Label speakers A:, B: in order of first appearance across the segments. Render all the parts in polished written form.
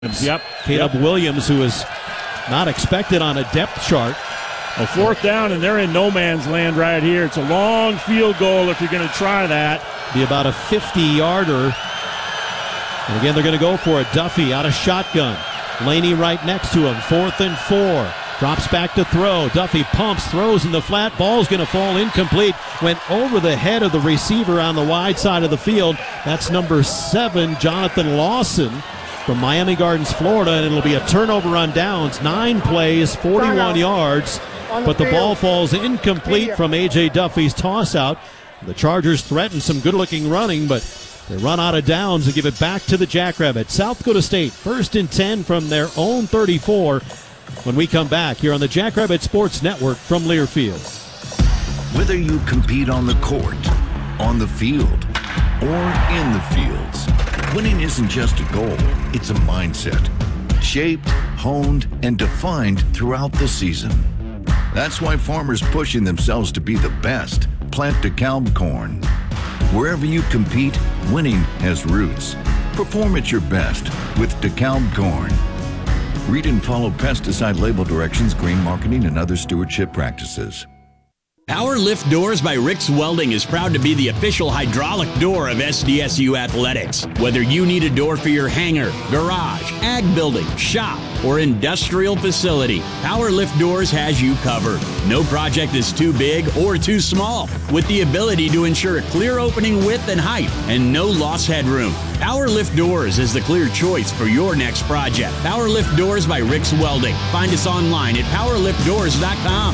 A: Yep.
B: Caleb Williams, who is not expected on a depth chart.
A: A fourth down, and they're in no man's land right here. It's a long field goal if you're going to try that.
B: Be about a 50-yarder. And again, they're going to go for it. Duffy out of shotgun. Laney right next to him. 4th and 4. Drops back to throw. Duffy pumps, throws in the flat. Ball's going to fall incomplete. Went over the head of the receiver on the wide side of the field. That's number 7, Jonathan Lawson from Miami Gardens, Florida, and it'll be a turnover on downs. 9 plays, 41 yards, but the ball falls incomplete from A.J. Duffy's toss out. The Chargers threaten some good-looking running, but they run out of downs and give it back to the Jackrabbits. South Dakota State, 1st and 10 from their own 34 when we come back here on the Jackrabbit Sports Network from Learfield.
C: Whether you compete on the court, on the field, or in the fields, winning isn't just a goal, it's a mindset. Shaped, honed, and defined throughout the season. That's why farmers pushing themselves to be the best plant DeKalb corn. Wherever you compete, winning has roots. Perform at your best with DeKalb corn. Read and follow pesticide label directions, green marketing, and other stewardship practices.
D: Power Lift Doors by Rick's Welding is proud to be the official hydraulic door of SDSU Athletics. Whether you need a door for your hangar, garage, ag building, shop, or industrial facility, Power Lift Doors has you covered. No project is too big or too small, with the ability to ensure a clear opening width and height and no loss headroom. Power Lift Doors is the clear choice for your next project. Power Lift Doors by Rick's Welding. Find us online at powerliftdoors.com.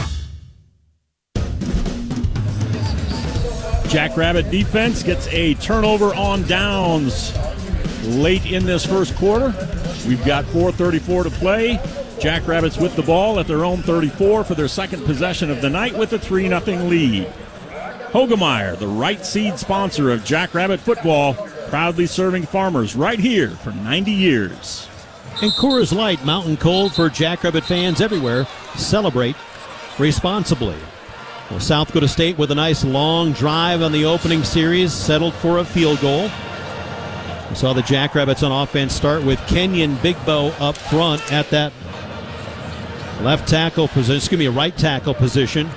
A: Jackrabbit defense gets a turnover on downs late in this first quarter. We've got 4:34 to play. Jackrabbits with the ball at their own 34 for their second possession of the night with a 3-0 lead. Hoegemeyer, the right seed sponsor of Jackrabbit football, proudly serving farmers right here for 90 years.
B: And Coors Light, mountain cold for Jackrabbit fans everywhere. Celebrate responsibly. Well, South Dakota State with a nice long drive on the opening series, settled for a field goal. We saw the Jackrabbits on offense start with Kenyon Bigbo up front at that right tackle position.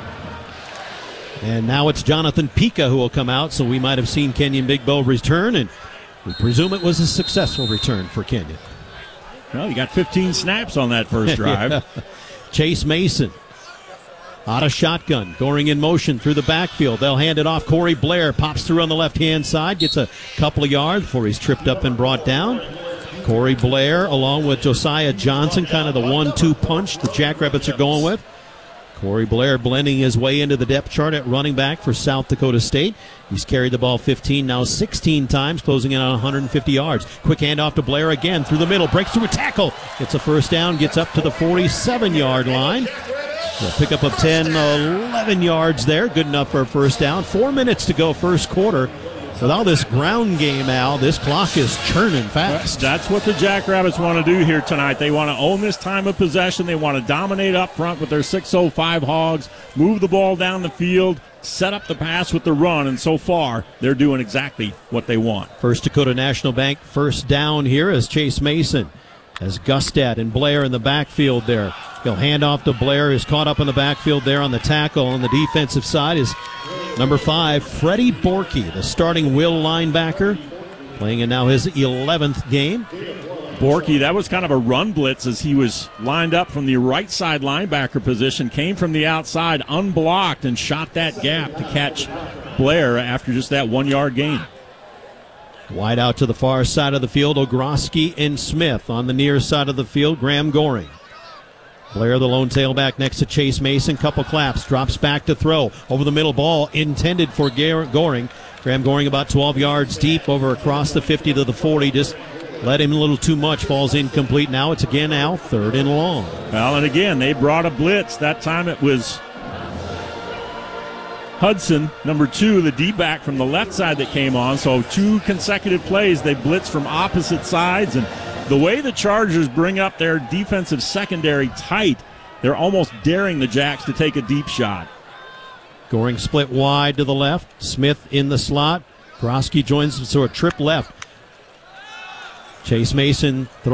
B: And now it's Jonathan Pika who will come out, so we might have seen Kenyon Bigbo return, and we presume it was a successful return for Kenyon.
A: Well, you got 15 snaps on that first drive.
B: Chase Mason out of shotgun, going in motion through the backfield. They'll hand it off. Corey Blair pops through on the left-hand side, gets a couple of yards before he's tripped up and brought down. Corey Blair along with Josiah Johnson, kind of the 1-2 punch the Jackrabbits are going with. Corey Blair blending his way into the depth chart at running back for South Dakota State. He's carried the ball 15, now 16 times, closing in on 150 yards. Quick handoff to Blair again through the middle, breaks through a tackle, gets a first down, gets up to the 47-yard line. A pickup of 10, 11 yards there. Good enough for a first down. 4 minutes to go first quarter. With all this ground game, Al, this clock is churning fast.
A: That's what the Jackrabbits want to do here tonight. They want to own this time of possession. They want to dominate up front with their 605 Hogs, move the ball down the field, set up the pass with the run, and so far they're doing exactly what they want.
B: First Dakota National Bank first down here as Chase Mason has Gustad and Blair in the backfield there. He'll hand off to Blair, who's caught up in the backfield there on the tackle. On the defensive side is number 5, Freddie Borky, the starting Will linebacker, playing in now his 11th game.
A: Borky, that was kind of a run blitz as he was lined up from the right side linebacker position, came from the outside, unblocked, and shot that gap to catch Blair after just that 1-yard gain.
B: Wide out to the far side of the field, Ogroski and Smith. On the near side of the field, Graham Goring. Blair, the lone tailback next to Chase Mason. Couple claps, drops back to throw. Over the middle, ball intended for Goring. Graham Goring about 12 yards deep over across the 50 to the 40. Just led him a little too much. Falls incomplete. Now it's again Al, 3rd and long.
A: Well, and again, they brought a blitz. That time it was Hudson, number 2, the D-back from the left side that came on. So 2 consecutive plays, they blitzed from opposite sides. And the way the Chargers bring up their defensive secondary tight, they're almost daring the Jacks to take a deep shot.
B: Goring split wide to the left. Smith in the slot. Groski joins him, so a trip left. Chase Mason